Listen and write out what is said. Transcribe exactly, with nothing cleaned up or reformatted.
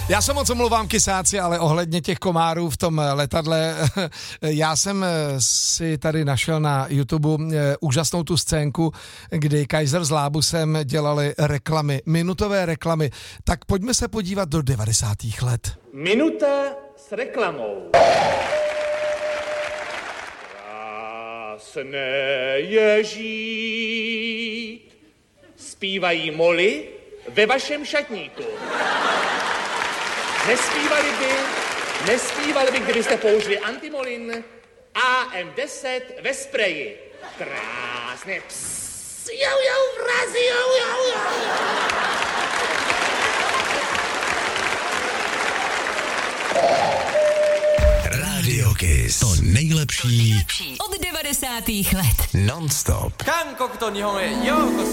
Já se moc omlouvám, kysáci, ale ohledně těch komárů v tom letadle, já jsem si tady našel na YouTube úžasnou tu scénku, kdy Kaiser s Lábusem dělali reklamy, minutové reklamy. Tak pojďme se podívat do devadesátých let. Minuta s reklamou. Krásné je žít, zpívají moly ve vašem šatníku. Nespívali by, nespívali by, kdybyste použili antimolin A M deset ve spreji. Krásně. Psss, jau, jau, vrazi, jau, jau, jau. Radio Kiss. To nejlepší od devadesátých let. Non-stop. Hankook to Nihonへようこそ